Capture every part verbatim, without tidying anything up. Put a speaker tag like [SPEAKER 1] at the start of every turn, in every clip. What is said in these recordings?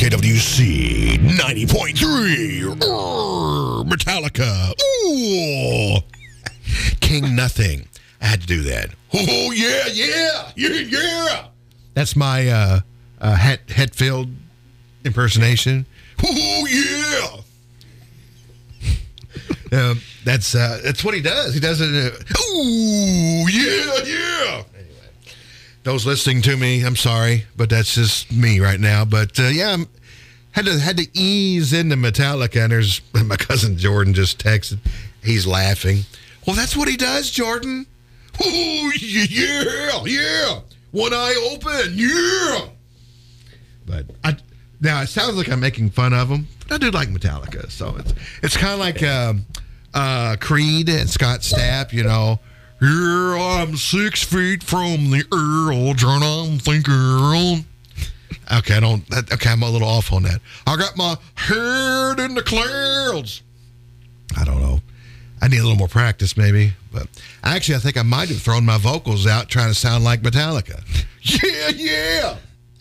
[SPEAKER 1] K W C ninety point three. Metallica. Ooh. King Nothing. I had to do that. Oh, yeah, yeah, yeah, yeah. That's my uh, uh, Het- Hetfield impersonation. Oh, yeah. um, that's uh, that's what he does. He does it. Uh, oh, yeah, yeah. Anyway, those listening to me, I'm sorry, but that's just me right now. But, uh, yeah, I'm, had to had to ease into Metallica, and there's my cousin Jordan just texted. He's laughing. Well, that's what he does, Jordan. Oh, yeah, yeah. One eye open, yeah. But I, now it sounds like I'm making fun of him, but I do like Metallica. So it's it's kind of like uh, uh, Creed and Scott Stapp, you know. Here I'm six feet from the Earl, John, I'm thinking. Okay, I don't. That, okay, I'm a little off on that. I got my head in the clouds. I don't know. I need a little more practice, maybe. But actually, I think I might have thrown my vocals out trying to sound like Metallica. Yeah, yeah.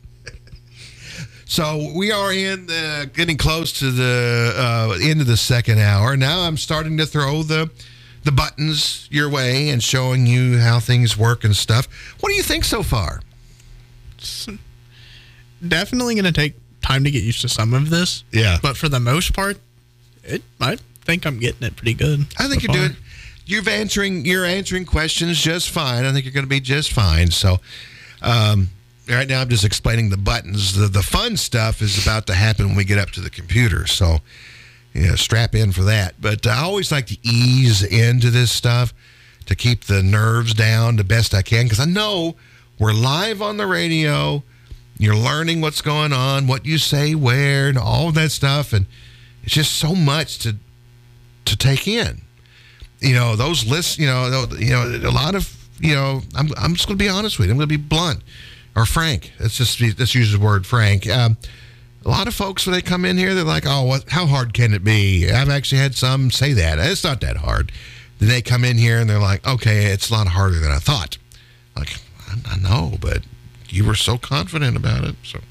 [SPEAKER 1] So we are in the, getting close to the uh, end of the second hour. Now I'm starting to throw the the buttons your way and showing you how things work and stuff. What do you think so far?
[SPEAKER 2] It's definitely going to take time to get used to some of this.
[SPEAKER 1] Yeah.
[SPEAKER 2] But for the most part, it I think I'm getting it pretty good.
[SPEAKER 1] I think
[SPEAKER 2] so
[SPEAKER 1] you're
[SPEAKER 2] far.
[SPEAKER 1] doing. You're answering. You're answering questions just fine. I think you're going to be just fine. So, um, right now I'm just explaining the buttons. The the fun stuff is about to happen when we get up to the computer. So, yeah, strap in for that. But I always like to ease into this stuff to keep the nerves down the best I can, because I know we're live on the radio. You're learning what's going on, what you say, where, and all of that stuff, and it's just so much to to take in. You know, those lists, you know, you know, a lot of, you know, I'm I'm just going to be honest with you. I'm going to be blunt or frank. Let's just let's use the word frank. Um, a lot of folks, when they come in here, they're like, oh, what, how hard can it be? I've actually had some say that. It's not that hard. Then they come in here and they're like, okay, it's a lot harder than I thought. Like, I, I know, but you were so confident about it. So,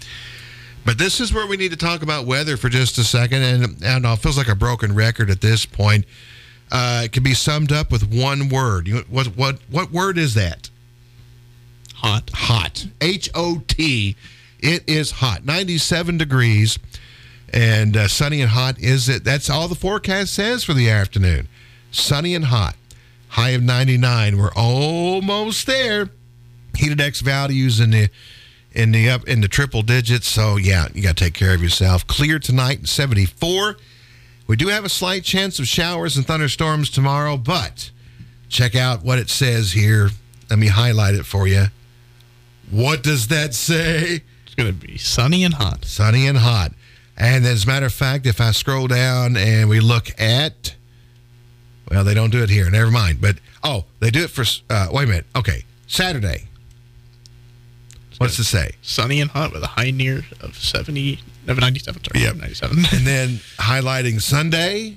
[SPEAKER 1] but this is where we need to talk about weather for just a second. And, and it feels like a broken record at this point. Uh, it can be summed up with one word. You, what what what word is that?
[SPEAKER 2] Hot.
[SPEAKER 1] Hot. H O T. It is hot. ninety-seven degrees and uh, sunny and hot. Is it? That's all the forecast says for the afternoon. Sunny and hot. High of ninety-nine. We're almost there. Heat index values in the in the up in the triple digits. So yeah, you got to take care of yourself. Clear tonight, seventy-four. We do have a slight chance of showers and thunderstorms tomorrow, but check out what it says here. Let me highlight it for you. What does that say?
[SPEAKER 2] It's going to be sunny and hot.
[SPEAKER 1] Sunny and hot. And as a matter of fact, if I scroll down and we look at, well, they don't do it here. Never mind. But, oh, they do it for, uh, wait a minute. Okay, Saturday. What's it say?
[SPEAKER 2] Sunny and hot with a high near of seventy, no, ninety-seven, sorry,
[SPEAKER 1] Yep.
[SPEAKER 2] ninety-seven.
[SPEAKER 1] And then highlighting Sunday.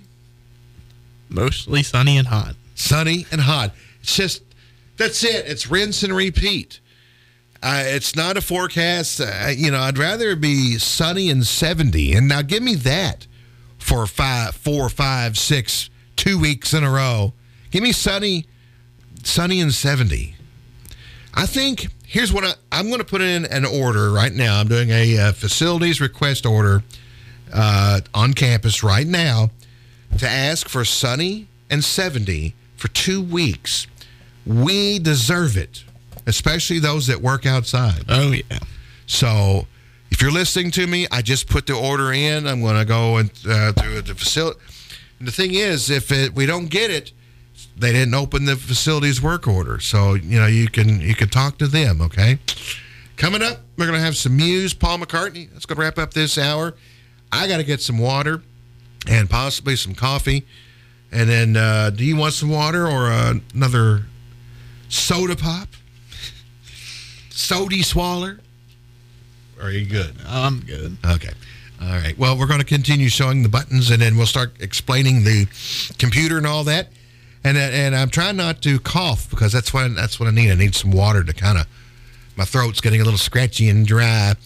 [SPEAKER 2] Mostly sunny and hot.
[SPEAKER 1] Sunny and hot. It's just, that's it. It's rinse and repeat. Uh, it's not a forecast. Uh, you know, I'd rather it be sunny and seventy. And now give me that for five, four, five, six, two weeks in a row. Give me sunny, sunny and seventy. I think, here's what I, I'm going to put in an order right now. I'm doing a uh, facilities request order uh, on campus right now to ask for sunny and seventy for two weeks. We deserve it, especially those that work outside.
[SPEAKER 2] Oh, yeah.
[SPEAKER 1] So if you're listening to me, I just put the order in. I'm going to go and uh, through the facility. And the thing is, if it, we don't get it, they didn't open the facilities work order. So, you know, you can you can talk to them, okay? Coming up, we're going to have some Muse, Paul McCartney. That's going to wrap up this hour. I got to get some water and possibly some coffee. And then, uh, do you want some water or uh, another soda pop? Sody Swaller? Or are you good?
[SPEAKER 2] I'm good.
[SPEAKER 1] Okay. All right. Well, we're going to continue showing the buttons, and then we'll start explaining the computer and all that. And and I'm trying not to cough because that's what that's what I need. I need some water to kind of, my throat's getting a little scratchy and dry.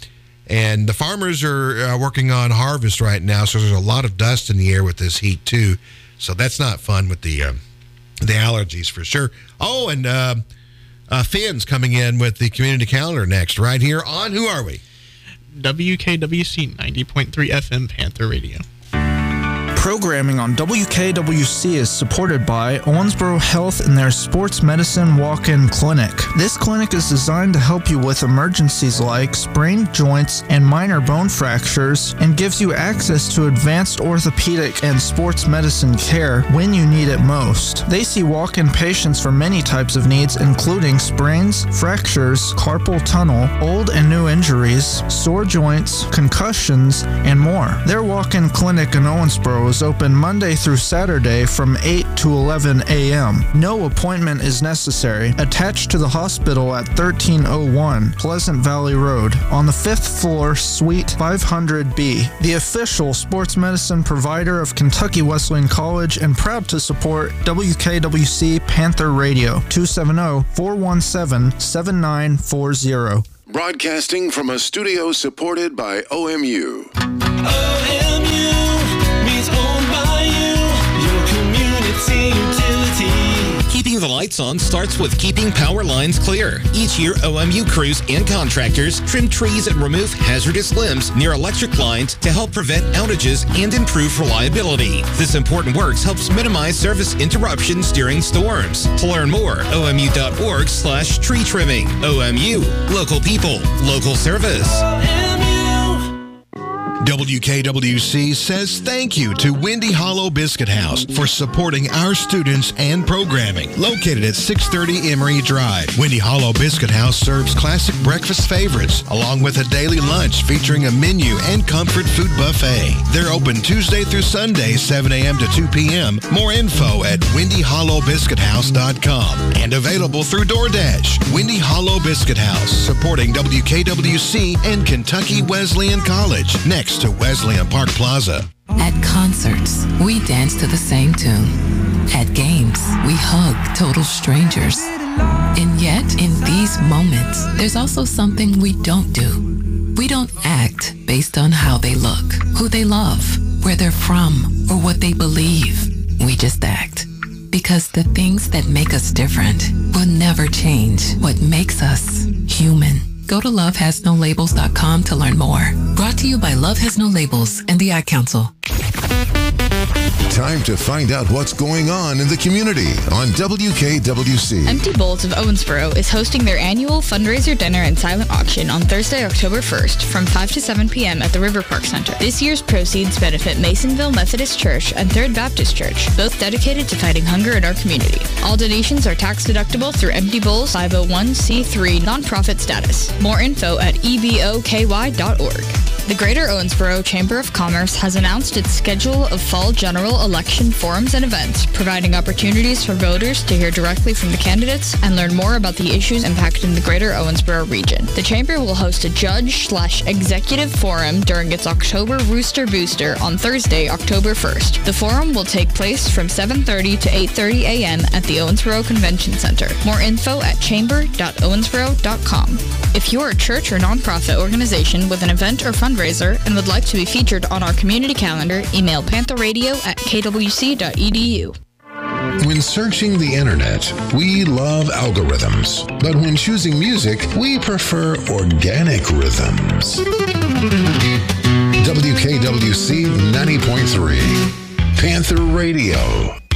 [SPEAKER 1] And the farmers are uh, working on harvest right now, so there's a lot of dust in the air with this heat, too. So that's not fun with the uh, the allergies for sure. Oh, and uh, uh, Finn's coming in with the community calendar next, right here on Who Are We?
[SPEAKER 2] W K W C ninety point three F M Panther Radio.
[SPEAKER 3] Programming on W K W C is supported by Owensboro Health and their Sports Medicine Walk-In Clinic. This clinic is designed to help you with emergencies like sprained joints and minor bone fractures and gives you access to advanced orthopedic and sports medicine care when you need it most. They see walk-in patients for many types of needs, including sprains, fractures, carpal tunnel, old and new injuries, sore joints, concussions, and more. Their walk-in clinic in Owensboro is open Monday through Saturday from eight to eleven a.m. No appointment is necessary. Attached to the hospital at thirteen oh one Pleasant Valley Road on the fifth floor, Suite five hundred B. The official sports medicine provider of Kentucky Wesleyan College and proud to support W K W C Panther Radio, two seven zero, four one seven, seven nine four zero.
[SPEAKER 4] Broadcasting from a studio supported by O M U.
[SPEAKER 5] O M U means owned by you, your community utility.
[SPEAKER 6] Keeping the lights on starts with keeping power lines clear. Each year, O M U crews and contractors trim trees and remove hazardous limbs near electric lines to help prevent outages and improve reliability. This important work helps minimize service interruptions during storms. To learn more, O M U dot org slash tree trimming. O M U, local people, local service.
[SPEAKER 5] O M U.
[SPEAKER 1] W K W C says thank you to Windy Hollow Biscuit House for supporting our students and programming. Located at six thirty Emory Drive, Windy Hollow Biscuit House serves classic breakfast favorites along with a daily lunch featuring a menu and comfort food buffet. They're open Tuesday through Sunday, seven a.m. to two p.m. More info at windy hollow biscuit house dot com and available through DoorDash. Windy Hollow Biscuit House, supporting W K W C and Kentucky Wesleyan College, next to Wesleyan Park Plaza.
[SPEAKER 7] At concerts, we dance to the same tune. At games, we hug total strangers. And yet, in these moments, there's also something we don't do. We don't act based on how they look, who they love, where they're from, or what they believe. We just act. Because the things that make us different will never change what makes us human. Go to love has no labels dot com to learn more. Brought to you by Love Has No Labels and the Ad Council.
[SPEAKER 4] Time to find out what's going on in the community on W K W C.
[SPEAKER 8] Empty Bowls of Owensboro is hosting their annual fundraiser dinner and silent auction on Thursday, October first from five to seven p.m. at the River Park Center. This year's proceeds benefit Masonville Methodist Church and Third Baptist Church, both dedicated to fighting hunger in our community. All donations are tax deductible through Empty Bowls five oh one c three nonprofit status. More info at e b o k y dot org. The Greater Owensboro Chamber of Commerce has announced its schedule of fall general election forums and events, providing opportunities for voters to hear directly from the candidates and learn more about the issues impacting the Greater Owensboro region. The Chamber will host a judge slash executive forum during its October Rooster Booster on Thursday, October first. The forum will take place from seven thirty to eight thirty a.m. at the Owensboro Convention Center. More info at chamber dot owensboro dot com. If you're a church or nonprofit organization with an event or fundraiser and would like to be featured on our community calendar, email panther radio at k w c dot e d u.
[SPEAKER 4] When searching the internet, we love algorithms. But when choosing music, we prefer organic rhythms. W K W C ninety point three, Panther Radio.